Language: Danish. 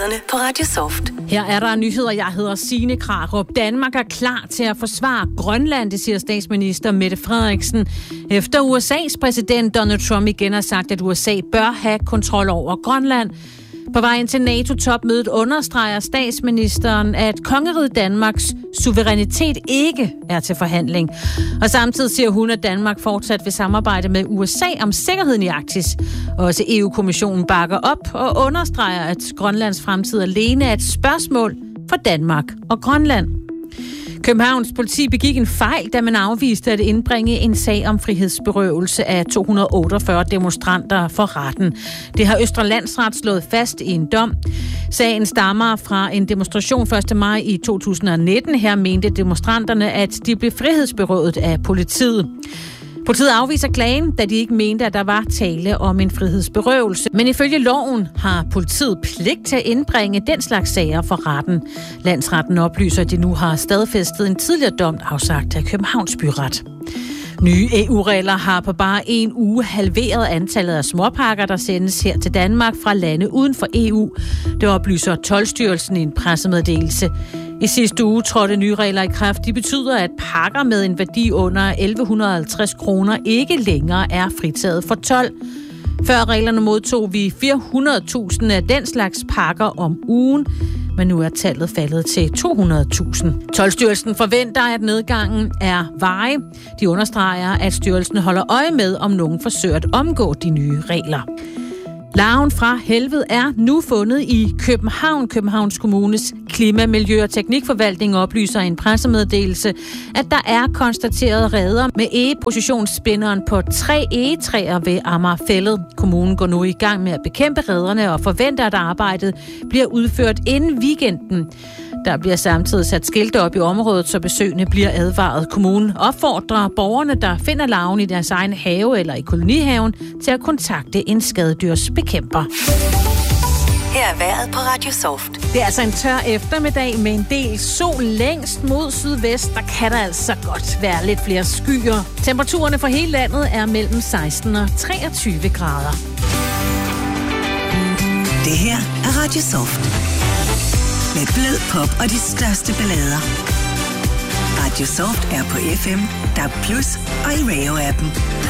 På Radio Soft. Her er der nyheder. Jeg hedder Signe Krarup. Danmark er klar til at forsvare Grønland, det siger statsminister Mette Frederiksen. Efter USA's præsident Donald Trump igen har sagt, at USA bør have kontrol over Grønland. På vejen til NATO-topmødet understreger statsministeren, at kongeriget Danmarks suverænitet ikke er til forhandling. Og samtidig siger hun, at Danmark fortsat vil samarbejde med USA om sikkerheden i Arktis. Også EU-kommissionen bakker op og understreger, at Grønlands fremtid alene er et spørgsmål for Danmark og Grønland. Københavns politi begik en fejl, da man afviste at indbringe en sag om frihedsberøvelse af 248 demonstranter for retten. Det har Østre Landsret slået fast i en dom. Sagen stammer fra en demonstration 1. maj i 2019. Her mente demonstranterne, at de blev frihedsberøvet af politiet. Politiet afviser klagen, da de ikke mente, at der var tale om en frihedsberøvelse. Men ifølge loven har politiet pligt til at indbringe den slags sager for retten. Landsretten oplyser, at de nu har stadfæstet en tidligere dom afsagt af Københavns Byret. Nye EU-regler har på bare en uge halveret antallet af småpakker, der sendes her til Danmark fra lande uden for EU. Det oplyser Toldstyrelsen i en pressemeddelelse. I sidste uge trådte nye regler i kraft. De betyder, at pakker med en værdi under 1.150 kroner ikke længere er fritaget for told. Før reglerne modtog vi 400.000 af den slags pakker om ugen, men nu er tallet faldet til 200.000. Toldstyrelsen forventer, at nedgangen er varig. De understreger, at styrelsen holder øje med, om nogen forsøger at omgå de nye regler. Larven fra helvede er nu fundet i København. Københavns Kommunes Klima-, Miljø- og Teknikforvaltning oplyser i en pressemeddelelse, at der er konstateret reder med egepositionsspinderen på 3 egetræer ved Amagerfælled. Kommunen går nu i gang med at bekæmpe rederne og forventer, at arbejdet bliver udført inden weekenden. Der bliver samtidig sat skilte op i området, så besøgende bliver advaret. Kommunen opfordrer borgerne, der finder larven i deres egen have eller i kolonihaven, til at kontakte en skadedyrsbekæmper. Her er vejret på Radio Soft. Det er altså en tør eftermiddag med en del sol længst mod sydvest. Der kan der altså godt være lidt flere skyer. Temperaturerne for hele landet er mellem 16 og 23 grader. Det her er Radio Soft. Med blød pop og de største ballader. Radio Soft er på FM, DAB+ og i radio-appen.